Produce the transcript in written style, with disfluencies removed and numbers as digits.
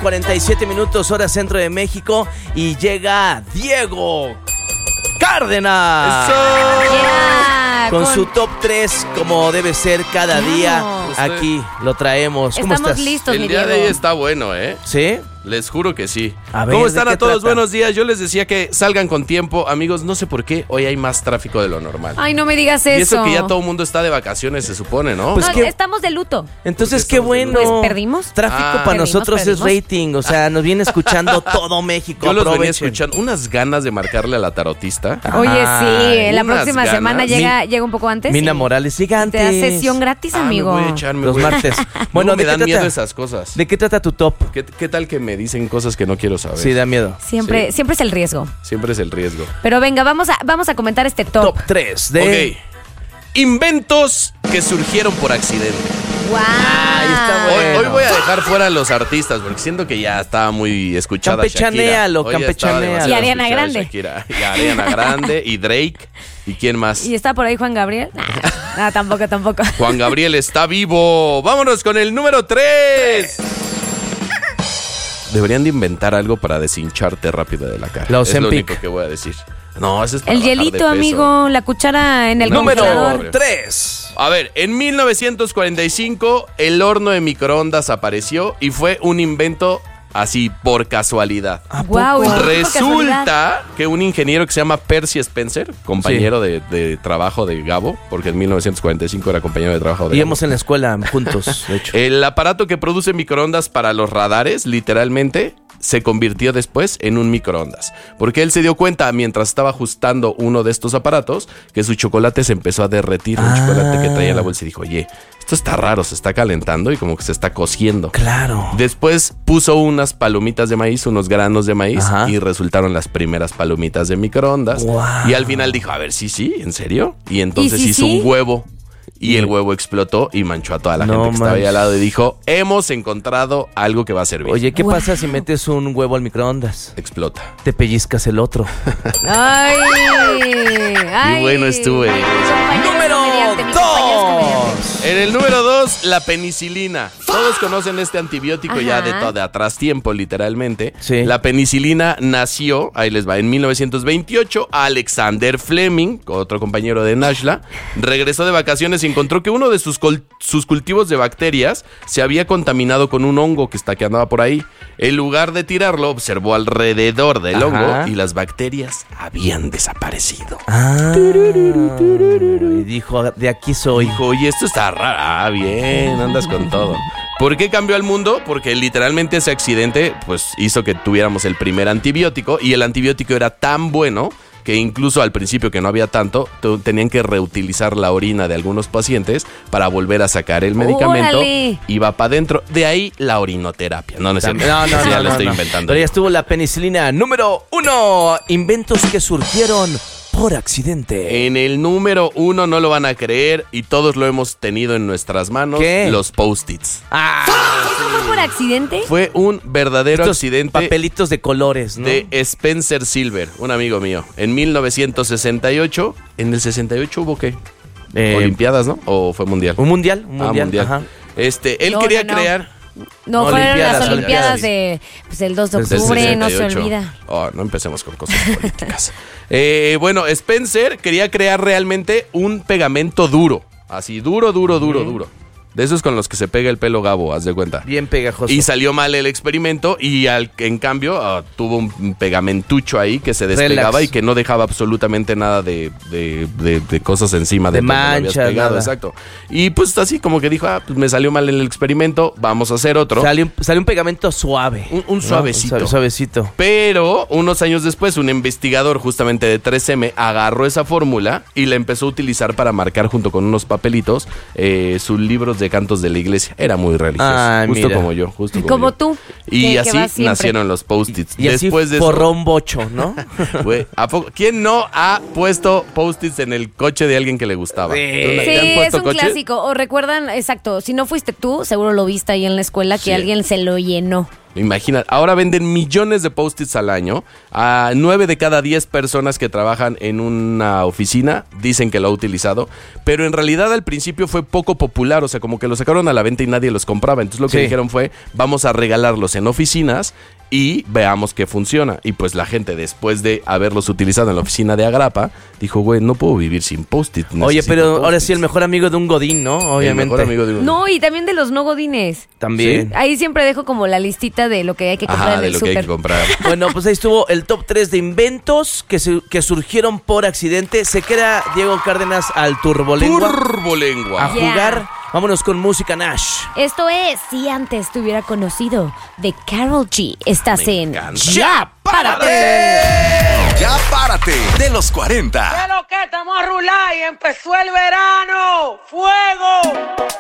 9:47, hora centro de México. Y llega Diego Cárdenas. Yeah, con su top 3, como debe ser cada día. Aquí lo traemos. ¿Cómo Estamos estás? listos, El mi día Diego. de hoy está bueno, ¿eh? ¿Sí? Les juro que sí. A ver, ¿Cómo están ¿de a qué todos? trata? Buenos días. Yo les decía que salgan con tiempo. Amigos, no sé por qué hoy hay más tráfico de lo normal. Ay, no me digas Y eso. eso que ya todo el mundo está de vacaciones, se supone, ¿no? Pues No, ¿qué? estamos de luto. Entonces, ¿Por qué qué estamos bueno. Pues, ¿perdimos? Tráfico para Perdimos, nosotros es perdimos. rating. O sea, nos viene escuchando todo México. Yo los venía Aprovechen. escuchando. Unas ganas de marcarle a la tarotista. Oye, sí, Ay, la unas próxima ganas. semana llega un poco antes. Mina y Morales, gigante. te da sesión gratis, amigo. Me voy a echar, me Los voy a- martes. Bueno, Bueno, me ¿de dan qué miedo trata? esas cosas. ¿De qué trata tu top? ¿Qué tal que me dicen cosas que no quiero saber? Sí, da miedo. Siempre es el riesgo. Siempre es el riesgo. Pero venga, vamos a comentar este top. Top 3 de... Ok. Inventos que surgieron por accidente. ¡Wow! está Hoy, bueno. hoy voy a dejar fuera a los artistas porque siento que ya estaba muy escuchada Campechanéalo, Shakira. Hoy ya estaba campechanéalo. demasiado Y Ariana escuchada Grande. Shakira. Y Ariana Grande y Drake. ¿Y quién más? ¿Y está por ahí Juan Gabriel? No, tampoco. Juan Gabriel está vivo. Vámonos con el número 3. Deberían de inventar algo para deshincharte rápido de la cara. La Es lo Ozempic. único que voy a decir. No, ese es para El bajar de hielito, peso. amigo, la cuchara en el Número congelador. 3. A ver, en 1945 el horno de microondas apareció y fue un invento así por casualidad. Guau, ¿y por qué por casualidad? Resulta que un ingeniero que se llama Percy Spencer, compañero de trabajo de Gabo, porque en 1945 era compañero de trabajo de Gabo. Íbamos en la escuela juntos, de hecho. El aparato que produce microondas para los radares, literalmente, se convirtió después en un microondas. Porque él se dio cuenta, mientras estaba ajustando uno de estos aparatos, que su chocolate se empezó a derretir. Un chocolate que traía en la bolsa y dijo, oye, esto está raro, se está calentando y como que se está cociendo. Claro. Después puso unas palomitas de maíz, unos granos de maíz, Ajá. y resultaron las primeras palomitas de microondas. Guau. Y al final dijo, a ver, sí, ¿en serio? Y entonces sí, hizo sí? un huevo. Y el huevo explotó y manchó a toda la No gente que estaba ahí manches. al lado y dijo, hemos encontrado algo que va a servir. Oye, ¿qué Guau. pasa si metes un huevo al microondas? Explota. Te pellizcas el otro. Ay, ay. bueno estuve. Mi compañero Número comediante, mi compañero comediante. 2. En el número 2, la penicilina. Todos conocen este antibiótico ya Ajá. de atrás tiempo, literalmente. Sí. La penicilina nació, ahí les va, en 1928. Alexander Fleming, otro compañero de Nashla, regresó de vacaciones y encontró que uno de sus cultivos de bacterias se había contaminado con un hongo que andaba por ahí. En lugar de tirarlo, observó alrededor del Ajá. hongo y las bacterias habían desaparecido. Ah. Y dijo, de aquí soy. Dijo, oye, esto está raro. Ah, bien, andas con todo. ¿Por qué cambió el mundo? Porque literalmente ese accidente pues hizo que tuviéramos el primer antibiótico y el antibiótico era tan bueno que incluso al principio que no había tanto, tenían que reutilizar la orina de algunos pacientes para volver a sacar el medicamento. ¡Órale! Y va para adentro. De ahí la orinoterapia. No, No, ya lo estoy inventando. Pero ya estuvo la penicilina. Número 1. Inventos que surgieron por accidente. En el número 1 no lo van a creer y todos lo hemos tenido en nuestras manos. ¿Qué? Los Post-its. ¿Eso fue por accidente? Fue un verdadero Estos accidente papelitos de colores, ¿no? de Spencer Silver, un amigo mío. En 1968, ¿en el 68 hubo qué? Olimpiadas, ¿no? ¿O fue mundial? Un mundial. Un mundial. mundial. Ajá. Él No, quería no, no. crear... No, fueron Olimpiadas, las Olimpiadas Olimpiadas. del 2 de Desde el octubre, no se 68. olvida. Oh, no empecemos con cosas políticas. Bueno, Spencer quería crear realmente un pegamento duro. Así, duro. De esos con los que se pega el pelo Gabo, haz de cuenta. Bien pegajoso. Y salió mal el experimento y en cambio tuvo un pegamentucho ahí que se despegaba Relax. y que no dejaba absolutamente nada de cosas encima De donde lo habías manchas, pegado, nada. exacto. Y pues así como que dijo, pues me salió mal el experimento, vamos a hacer otro. Salió un pegamento suave. Un ¿no? suavecito. Suavecito. Pero unos años después, un investigador justamente de 3M agarró esa fórmula y la empezó a utilizar para marcar junto con unos papelitos sus libros de cantos de la iglesia. Era muy religioso. Ay, justo mira. como yo. Justo Como yo. tú, Y que así vas siempre. nacieron los post-its. Y así Después de forró un bocho, ¿no? eso, güey, ¿a poco? ¿Quién no ha puesto post-its en el coche de alguien que le gustaba? Sí. ¿Te Sí, han es puesto un coches? clásico. O recuerdan, exacto, si no fuiste tú, seguro lo viste ahí en la escuela que Sí. alguien se lo llenó. Imagina, ahora venden millones de Post-its al año. A 9 de cada 10 personas que trabajan en una oficina dicen que lo ha utilizado. Pero en realidad al principio fue poco popular. O sea, como que lo sacaron a la venta y nadie los compraba. Entonces lo que dijeron fue, vamos a regalarlos en oficinas y veamos que funciona. Y pues la gente, después de haberlos utilizado en la oficina de Agrapa, dijo, güey, no puedo vivir sin Post-it. Oye, pero Post-its. ahora sí, el mejor amigo de un godín, ¿no? Obviamente. El mejor amigo de un... No, y también de los no godines. También. Ahí siempre dejo como la listita de lo que hay que comprar Ajá, en de el lo que hay que súper. comprar. Bueno, pues ahí estuvo el top 3 de inventos que surgieron por accidente. Se queda Diego Cárdenas al turbolengua a Turbolengua. Yeah. jugar. Vámonos con música, Nash. Esto es Si Antes Te Hubiera Conocido, de Karol G. Estás Me en encanta. Ya Párate. Ya párate de los 40. ¿Qué lo que estamos a rular y empezó el verano? ¡Fuego!